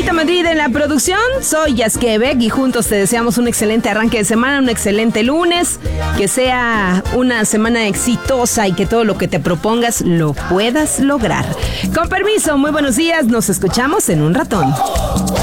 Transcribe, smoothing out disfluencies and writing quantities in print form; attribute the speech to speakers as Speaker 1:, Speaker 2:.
Speaker 1: Lupita Madrid en la producción. Soy Yasquebec y juntos te deseamos un excelente arranque de semana, un excelente lunes. Que sea una semana exitosa y que todo lo que te propongas lo puedas lograr. Con permiso, muy buenos días. Nos escuchamos en un ratón.